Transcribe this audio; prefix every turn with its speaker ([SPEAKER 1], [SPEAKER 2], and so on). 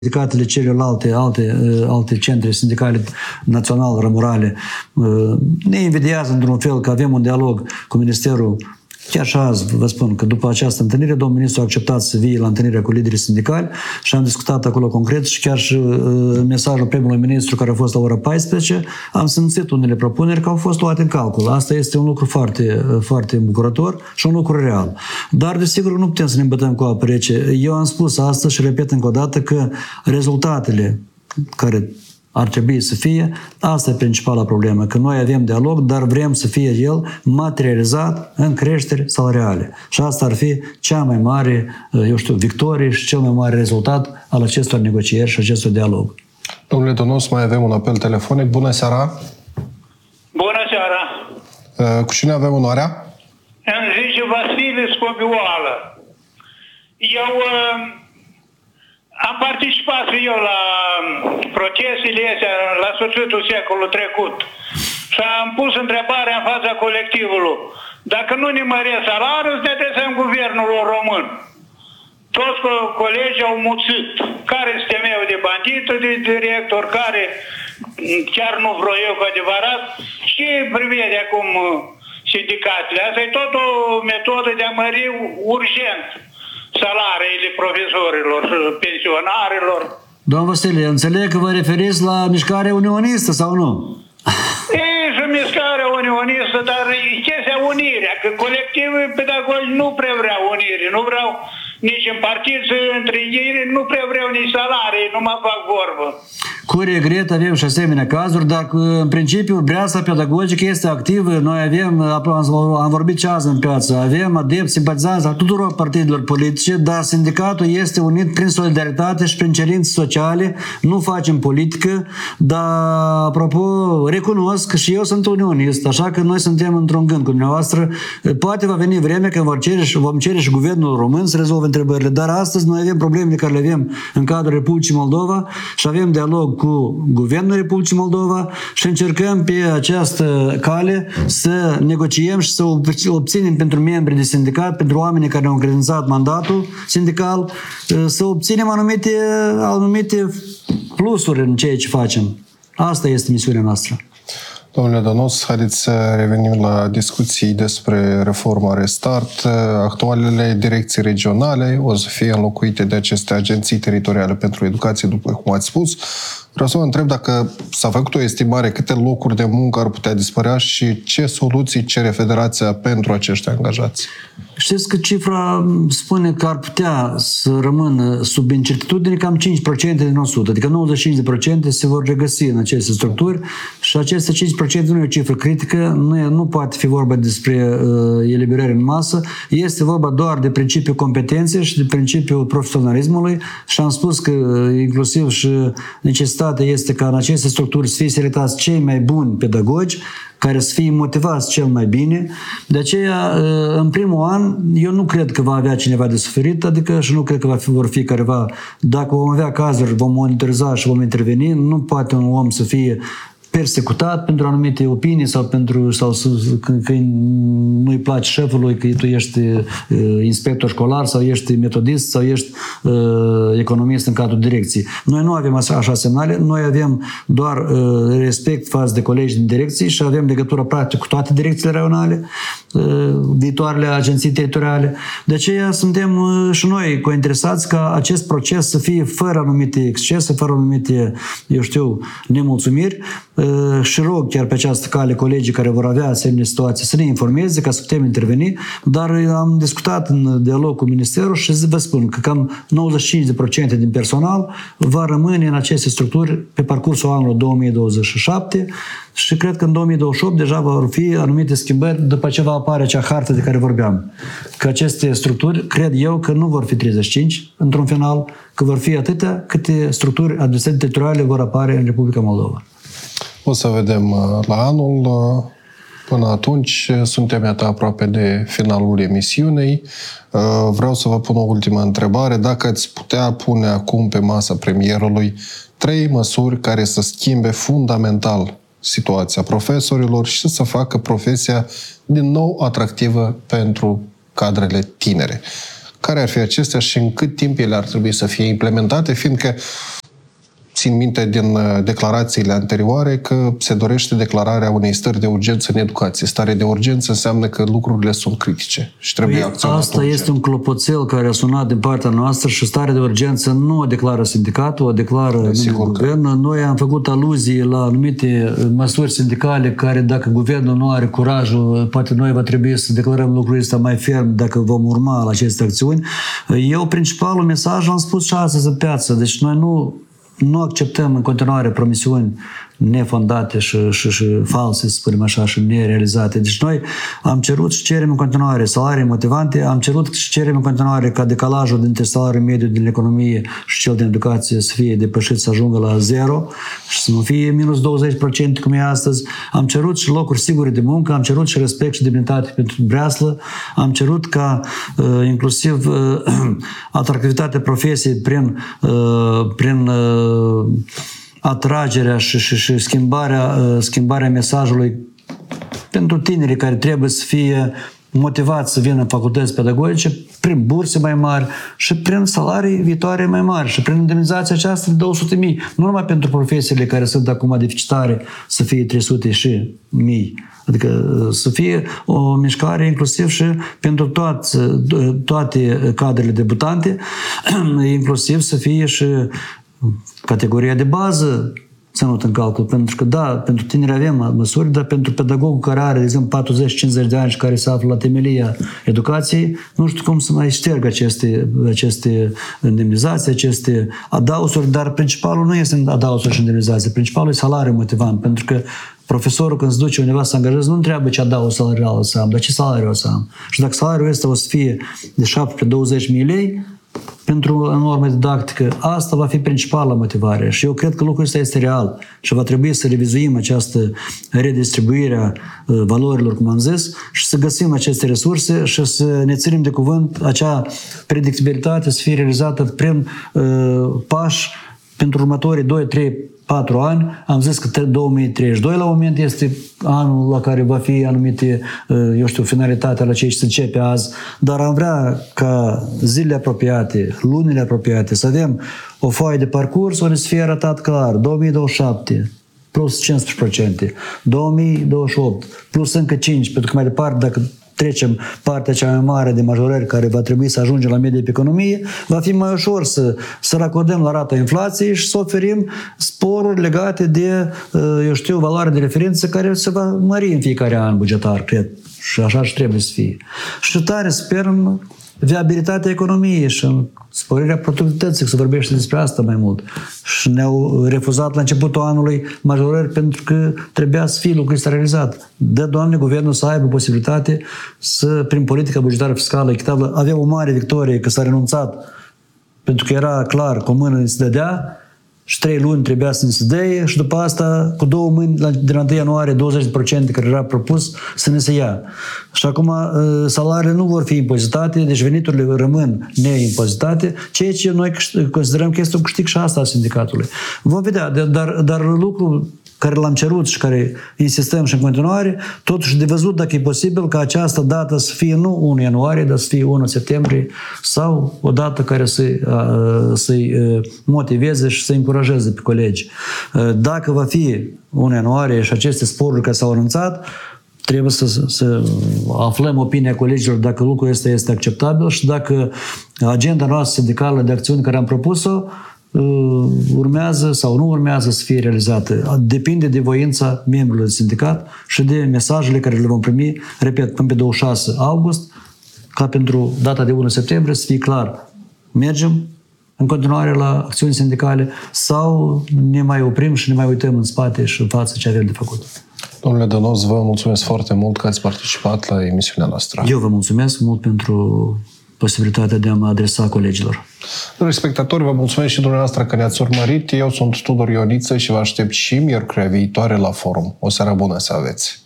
[SPEAKER 1] sindicatele celelalte, alte centre sindicale naționale, rămurale, ne invidiază într-un fel că avem un dialog cu Ministerul. Chiar și azi vă spun că după această întâlnire, domnul ministru a acceptat să vie la întâlnirea cu liderii sindicali și am discutat acolo concret și chiar și mesajul primului ministru care a fost la ora 14, am simțit unele propuneri că au fost luate în calcul. Asta este un lucru foarte, foarte îmbucurător și un lucru real. Dar, desigur, nu putem să ne îmbătăm cu apă rece. Eu am spus astăzi și repet încă o dată că rezultatele care ar trebui să fie, asta e principala problemă, că noi avem dialog, dar vrem să fie el materializat în creșteri salariale. Și asta ar fi cea mai mare, victorie și cel mai mare rezultat al acestor negocieri și acestor dialog.
[SPEAKER 2] Domnule Donos, mai avem un apel telefonic. Bună seara!
[SPEAKER 3] Bună seara!
[SPEAKER 2] Cu cine avem onoarea?
[SPEAKER 3] Îmi zice Vasile Scobioală. Eu am participat și eu la procesele astea la sfârșitul secolului trecut și am pus întrebarea în fața colectivului. Dacă nu ne măresc salariul, să ne adresăm guvernul român. Toți colegii au muțit. Care este temeiul de bandită, de director, care chiar nu vreau eu cu adevărat și privede acum sindicatele. Asta e tot o metodă de a mări urgent salariile profesorilor și pensionarilor.
[SPEAKER 1] Domnul Vasile, înțeleg că vă referiți la mișcarea unionistă sau nu?
[SPEAKER 3] E și mișcarea unionistă, dar e chestia unirea, că colectivul pedagogi nu prea vreau unire, nu vreau nici în partid, între ei nu prea vreau nici salarii, nu mă fac vorbă.
[SPEAKER 1] Cu regret avem și asemenea cazuri, dar în principiu breasa pedagogică este activă. Noi am vorbit și azi în piață, avem adepți, simpatizanți a tuturor partidelor politice, dar sindicatul este unit prin solidaritate și prin cerințe sociale. Nu facem politică, dar, apropo, recunosc că și eu sunt unionist, așa că noi suntem într-un gând cu dumneavoastră. Poate va veni vremea când vom cere și guvernul român să rezolve întrebările, dar astăzi noi avem problemele care le avem în cadrul Republicii Moldova și avem dialog cu Guvernul Republicii Moldova și încercăm pe această cale să negociem și să obținem pentru membrii de sindicat, pentru oamenii care au încredințat mandatul sindical, să obținem anumite plusuri în ceea ce facem. Asta este misiunea noastră.
[SPEAKER 2] Domnule Donos, haideți să revenim la discuții despre reforma Restart. Actualele direcții regionale o să fie înlocuite de aceste agenții teritoriale pentru educație, după cum ați spus. Vreau să vă întreb dacă s-a făcut o estimare câte locuri de muncă ar putea dispărea și ce soluții cere Federația pentru acești angajați.
[SPEAKER 1] Știți că cifra spune că ar putea să rămână sub incertitudine cam 5% din 100, adică 95% se vor regăsi în aceste structuri și aceste 5% nu e o cifră critică, nu poate fi vorba despre eliberare în masă, este vorba doar de principiul competenței și de principiul profesionalismului și am spus că inclusiv și necesitatea este ca în aceste structuri să fie selectați cei mai buni pedagogi care să fie motivați cel mai bine. De aceea, în primul an, eu nu cred că va avea cineva de suferit, adică și nu cred că vor fi careva. Dacă vom avea cazuri, vom monitoriza și vom interveni, nu poate un om să fie persecutat pentru anumite opinii sau că nu-i place șefului, că tu ești inspector școlar sau ești metodist sau ești economist în cadrul direcției. Noi nu avem așa semnale, noi avem doar respect față de colegi din direcții și avem legătură practică cu toate direcțiile regionale, viitoarele agenții teritoriale. De aceea suntem și noi cointeresați ca acest proces să fie fără anumite excese, fără anumite, nemulțumiri. Și rog chiar pe această cale colegii care vor avea asemenea situații să ne informeze ca să putem interveni, dar am discutat în dialog cu Ministerul și vă spun că cam 95% din personal va rămâne în aceste structuri pe parcursul anului 2027 și cred că în 2028 deja vor fi anumite schimbări după ce va apare acea hartă de care vorbeam. Că aceste structuri, cred eu, că nu vor fi 35 într-un final, că vor fi atâtea câte structuri administrative teritoriale vor apare în Republica Moldova.
[SPEAKER 2] O să vedem la anul. Până atunci, suntem iată aproape de finalul emisiunii. Vreau să vă pun o ultimă întrebare. Dacă ați putea pune acum pe masa premierului 3 măsuri care să schimbe fundamental situația profesorilor și să facă profesia din nou atractivă pentru cadrele tinere. Care ar fi acestea și în cât timp ele ar trebui să fie implementate, fiindcă țin minte din declarațiile anterioare că se dorește declararea unei stări de urgență în educație. Stare de urgență înseamnă că lucrurile sunt critice și trebuie acționat
[SPEAKER 1] Asta
[SPEAKER 2] urgent.
[SPEAKER 1] este un clopoțel care a sunat din partea noastră și starea de urgență nu o declară sindicatul, o declară guvernul. Noi am făcut aluzii la anumite măsuri sindicale care, dacă guvernul nu are curajul, poate noi va trebui să declarăm lucrul ăsta mai ferm dacă vom urma la aceste acțiuni. Eu, principalul mesaj, am spus și astăzi în piață. Deci noi nu acceptăm în continuare promisiuni nefondate și false, să spunem așa, și nerealizate. Deci noi am cerut și cerem în continuare salarii motivante, am cerut și cerem în continuare ca decalajul dintre salariul mediu din economie și cel din educație să fie depășit, să ajungă la 0 și să nu fie minus 20% cum e astăzi. Am cerut și locuri sigure de muncă, am cerut și respect și demnitate pentru breaslă, am cerut ca inclusiv atractivitatea profesiei prin atragerea și schimbarea mesajului pentru tinerii care trebuie să fie motivați să vină în facultăți pedagogice prin burse mai mari și prin salarii viitoare mai mari și prin indemnizația aceasta de 200.000. Nu numai pentru profesiile care sunt acum deficitare să fie 300 și mii. Adică să fie o mișcare inclusiv și pentru toate cadrele debutante, inclusiv să fie și categoria de bază ținut în calcul, pentru că da, pentru tineri avem măsuri, dar pentru pedagogul care are, de exemplu, 40-50 de ani și care se află la temelia educației, nu știu cum să mai șterg aceste indemnizații, aceste adausuri, dar principalul nu este adausuri și indemnizații, principalul e salariul motivant, pentru că profesorul când se duce undeva să angajeze, nu întreabă ce adaus salarial o să am, dar ce salariu o să am. Și dacă salariul ăsta o să fie de 7-20.000 lei, pentru o normă didactică, asta va fi principala motivare. Și eu cred că lucrul ăsta este real și va trebui să revizuim această redistribuire a valorilor, cum am zis, și să găsim aceste resurse și să ne ținem de cuvânt acea predictibilitate să fie realizată prin pași pentru următorii 2, 3, 4 ani. Am zis că 2032 la moment este anul la care va fi anumite, finalitatea la ce se începe azi, dar am vrea ca zilele apropiate, lunile apropiate, să avem o foaie de parcurs unde să fie arătat clar 2027 plus 15%, 2028 plus încă 5%, pentru că mai departe, dacă trecem partea cea mai mare de majorări care va trebui să ajungem la medie pe economie, va fi mai ușor să racordăm la rata inflației și să oferim sporuri legate de, valoare de referință care se va mări în fiecare an bugetar, cred. Și așa și trebuie să fie. Și tare sper în viabilitatea economiei și în sporirea productivității, că se vorbește despre asta mai mult. Și ne-au refuzat la începutul anului majorări pentru că trebuia să fie lucrul ăsta realizat. Dă, Doamne, guvernul să aibă posibilitate să, prin politica bugetară fiscală echitabilă, avea o mare victorie că s-a renunțat pentru că era clar că o mână ne se dădea și 3 luni trebuia să ne se dea și după asta, cu 2 mâini, de la 1 ianuarie, 20% care era propus să ne se ia. Și acum salariile nu vor fi impozitate, deci veniturile rămân neimpozitate, ceea ce noi considerăm că este un câștig și asta a sindicatului. Vom vedea, dar lucrul care l-am cerut și care insistăm și în continuare, totuși de văzut dacă e posibil ca această dată să fie nu 1 ianuarie, dar să fie 1 septembrie sau o dată care să-i motiveze și să-i încurajeze pe colegi. Dacă va fi 1 ianuarie și aceste sporuri care s-au anunțat, trebuie să aflăm opinia colegilor dacă lucrul ăsta este acceptabil și dacă agenda noastră sindicală de acțiuni care am propus-o urmează sau nu urmează să fie realizată. Depinde de voința membrilor de sindicat și de mesajele care le vom primi, repet, până pe 26 august, ca pentru data de 1 septembrie să fie clar. Mergem în continuare la acțiuni sindicale sau ne mai oprim și ne mai uităm în spate și în față ce avem de făcut.
[SPEAKER 2] Domnule Dănos, vă mulțumesc foarte mult că ați participat la emisiunea noastră.
[SPEAKER 1] Eu vă mulțumesc mult pentru posibilitatea de a mă adresa colegilor.
[SPEAKER 2] Dragi spectatori, vă mulțumesc și dumneavoastră că ne-ați urmărit. Eu sunt Tudor Ioniță și vă aștept și miercurea viitoare la forum. O seară bună să aveți!